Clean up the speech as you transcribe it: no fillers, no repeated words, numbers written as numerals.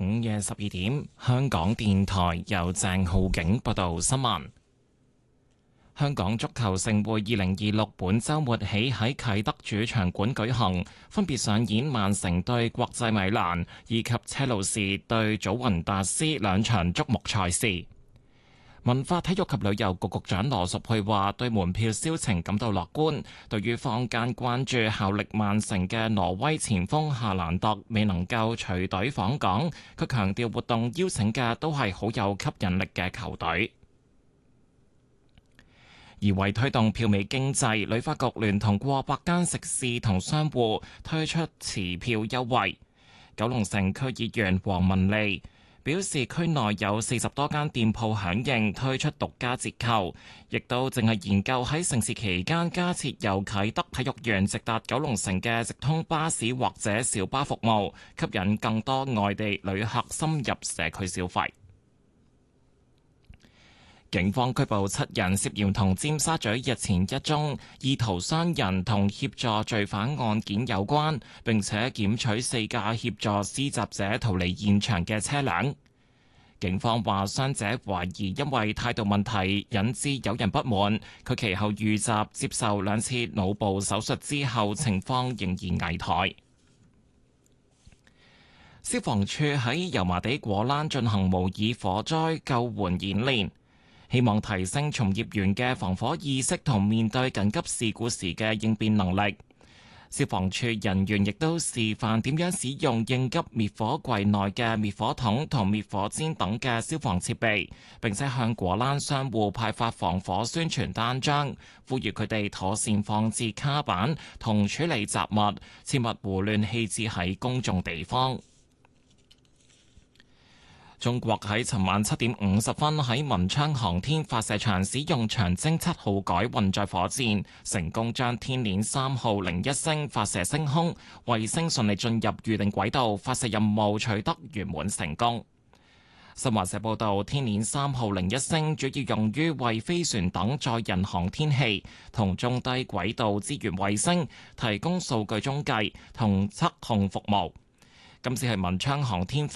午夜12點，香港電台由鄭浩景報道新聞。香港足球盛會2026本週末起喺啟德主場館舉行，分別上演曼城對國際米蘭以及車路士對祖雲達斯兩場矚目賽事。文化體育及旅遊局局長羅淑佩話：對門票銷情感到樂觀。對於坊間關注效力曼城嘅挪威前鋒夏蘭特未能夠隨隊訪港，佢強調活動邀請嘅都係好有吸引力嘅球隊。而為推動票美經濟，旅發局聯同過百間食肆同商戶推出持票優惠。九龍城區議員黃文利表示，區內有40多間店鋪響應推出獨家折扣，亦都淨係研究喺盛事期間加設由啟德體育園直達九龍城嘅直通巴士或者小巴服務，吸引更多外地旅客深入社區消費。警方拘捕7人，涉嫌同尖沙咀日前一宗意圖傷人同協助罪犯案件有關，並且檢取4架協助施襲者逃離現場嘅車輛。警方話，傷者懷疑因為態度問題引致有人不滿，佢其後遇襲接受2次腦部手術之後，情況仍然危殆。消防處喺油麻地果欄進行模擬火災救援演練，希望提升從業員嘅防火意識同面對緊急事故時嘅應變能力。消防處人員亦都示範點樣使用應急滅火櫃內嘅滅火筒同滅火氈等嘅消防設備，並且向果欄商戶派發防火宣傳單張，呼籲佢哋妥善放置卡板同處理雜物，切勿胡亂棄置喺公眾地方。中國喺尋晚7點50分喺文昌航天發射場使用長征7號改運載火箭，成功將天鏈3號01星發射升空，衛星順利進入預定軌道，發射任務取得圓滿成功。新華社報道，天鏈3號01星主要用於為飛船等載人航天器同中低軌道資源衛星提供數據中繼同測控服務。今次係文昌航天